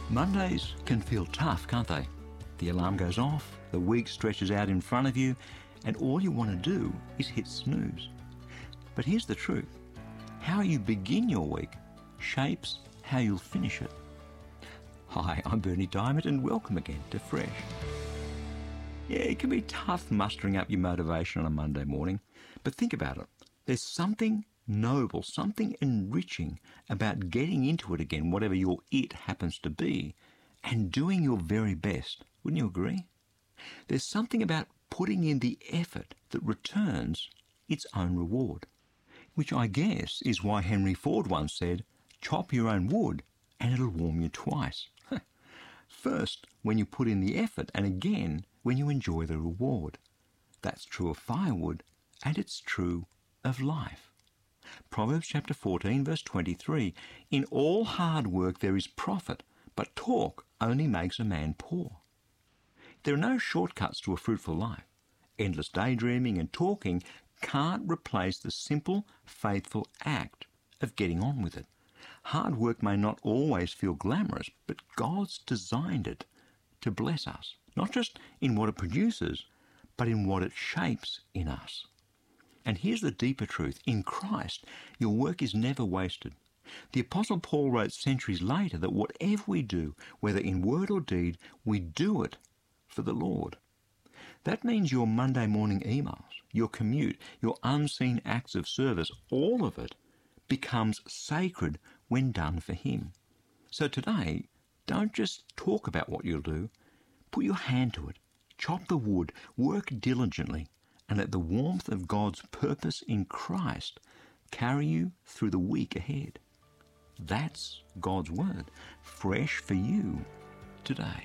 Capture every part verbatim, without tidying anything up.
Mondays can feel tough, can't they? The alarm goes off, the week stretches out in front of you, and all you want to do is hit snooze. But here's the truth. How you begin your week shapes how you'll finish it. Hi, I'm Berni Dymet, and welcome again to Fresh. Yeah, it can be tough mustering up your motivation on a Monday morning, but think about it. There's something noble, something enriching about getting into it again, whatever your it happens to be, and doing your very best. Wouldn't you agree? There's something about putting in the effort that returns its own reward, which I guess is why Henry Ford once said, chop your own wood and it'll warm you twice. First, when you put in the effort, and again, when you enjoy the reward. That's true of firewood, and it's true of life. Proverbs chapter fourteen, verse twenty-three, in all hard work there is profit, but talk only makes a man poor. There are no shortcuts to a fruitful life. Endless daydreaming and talking can't replace the simple, faithful act of getting on with it. Hard work may not always feel glamorous, but God's designed it to bless us, not just in what it produces, but in what it shapes in us. And here's the deeper truth. In Christ, your work is never wasted. The Apostle Paul wrote centuries later that whatever we do, whether in word or deed, we do it for the Lord. That means your Monday morning emails, your commute, your unseen acts of service, all of it becomes sacred when done for Him. So today, don't just talk about what you'll do. Put your hand to it. Chop the wood. Work diligently. And let the warmth of God's purpose in Christ carry you through the week ahead. That's God's Word, fresh for you today.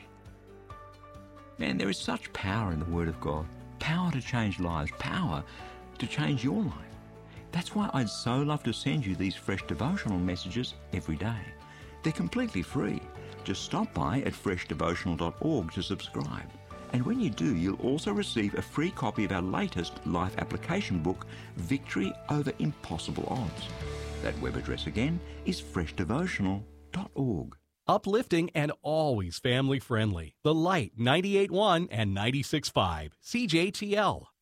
Man, there is such power in the Word of God. Power to change lives. Power to change your life. That's why I'd so love to send you these fresh devotional messages every day. They're completely free. Just stop by at fresh devotional dot org to subscribe. And when you do, you'll also receive a free copy of our latest life application book, Victory Over Impossible Odds. That web address again is fresh devotional dot org. Uplifting and always family friendly. The Light ninety-eight point one and ninety-six point five, C J T L.